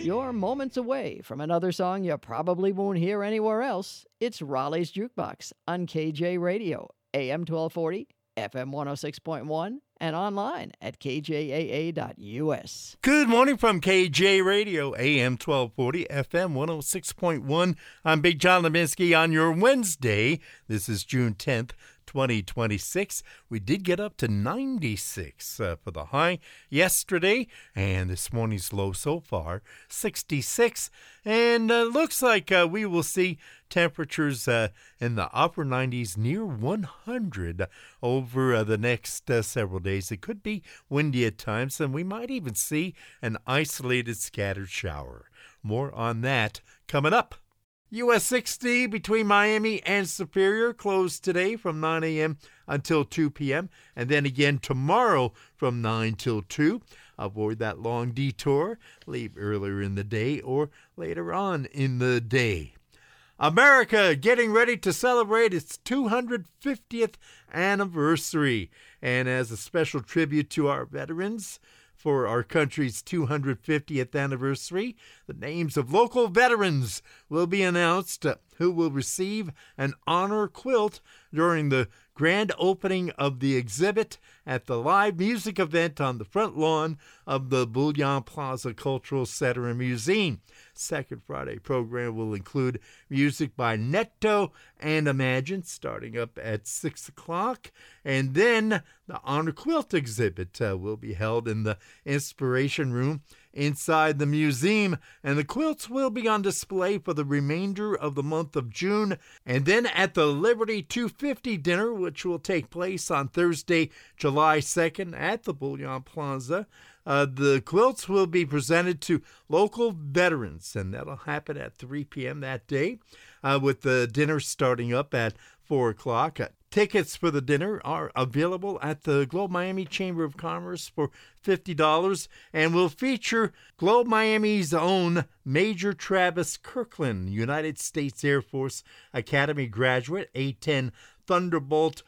You're moments away from another song you probably won't hear anywhere else. It's Raleigh's Jukebox on KJ Radio, AM 1240, FM 106.1, and online at kjaa.us. Good morning from KJ Radio, AM 1240, FM 106.1. I'm Big John Leminski on your Wednesday. This is June 10th. 2026. We did get up to 96 for the high yesterday, and this morning's low so far, 66. And looks like we will see temperatures in the upper 90s, near 100 over the next several days. It could be windy at times, and we might even see an isolated scattered shower. More on that coming up. US 60 between Miami and Superior closed today from 9 a.m. until 2 p.m. and then again tomorrow from 9 till 2. Avoid that long detour. Leave earlier in the day or later on in the day. America getting ready to celebrate its 250th anniversary. And as a special tribute to our veterans, for our country's 250th anniversary, the names of local veterans will be announced who will receive an honor quilt during the grand opening of the exhibit at the live music event on the front lawn of the Bullion Plaza Cultural Center and Museum. Second Friday program will include music by Netto and Imagine starting up at 6 o'clock. And then the Honor Quilt exhibit will be held in the Inspiration Room inside the museum, and the quilts will be on display for the remainder of the month of June. And then at the Liberty 250 dinner, which will take place on Thursday, July 2nd at the Bullion Plaza, the quilts will be presented to local veterans, and that'll happen at 3 p.m. that day, with the dinner starting up at 4 o'clock. Tickets for the dinner are available at the Globe Miami Chamber of Commerce for $50 and will feature Globe Miami's own Major Travis Kirkland, United States Air Force Academy graduate, A-10 Thunderbolt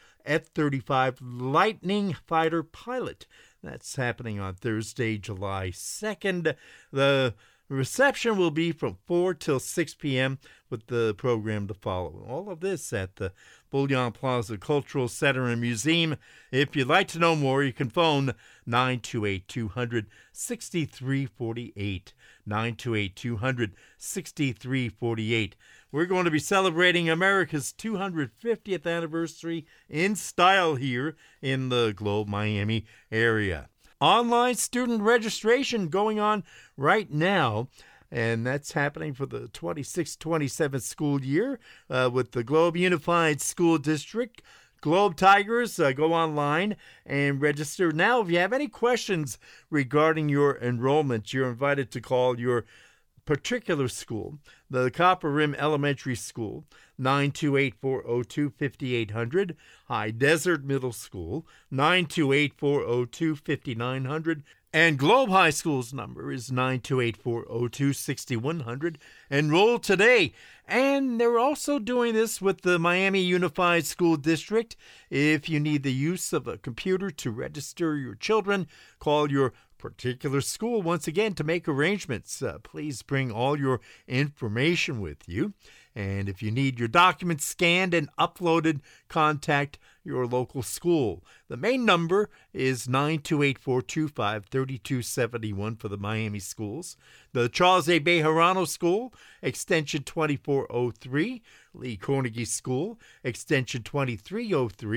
F-35 Lightning fighter pilot. That's happening on Thursday, July 2nd. The reception will be from 4 till 6 p.m. with the program to follow. All of this at the Bullion Plaza Cultural Center and Museum. If you'd like to know more, you can phone 928-200-6348. 928-200-6348. We're going to be celebrating America's 250th anniversary in style here in the Globe Miami area. Online student registration going on right now, and that's happening for the 26-27 school year with the Globe Unified School District. Globe Tigers, go online and register. Now, if you have any questions regarding your enrollment, you're invited to call your particular school, the Copper Rim Elementary School, 928-402-5800, High Desert Middle School, 928-402-5900, and Globe High School's number is 928-402-6100. Enroll today. And they're also doing this with the Miami Unified School District. If you need the use of a computer to register your children, call your particular school once again to make arrangements. Please bring all your information with you. And if you need your documents scanned and uploaded, contact your local school. The main number is 928-425-3271 for the Miami schools. The Charles A. Bejarano School, extension 2403. Lee Carnegie School, extension 2303.